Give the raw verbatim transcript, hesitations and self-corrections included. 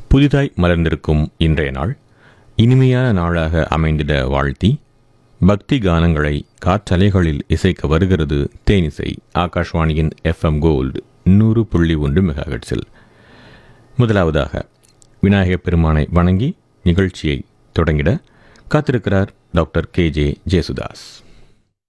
புதிதாய் மலர்ந்திருக்கும் இன்றைய நாள் இனிமையான நாளாக அமைந்திட வாழ்த்தி பக்தி கானங்களை காற்றலைகளில் இசைக்க வருகிறது தேனிசை. ஆகாஷ்வாணியின் எஃப்எம் கோல்டு நூறு புள்ளி ஒன்று மெகாஹெர்ட்ஸில். முதலாவதாக விநாயகப் பெருமானை வணங்கி நிகழ்ச்சியை தொடங்கிட காத்திருக்கிறார் டாக்டர் கே ஜே ஜேசுதாஸ்.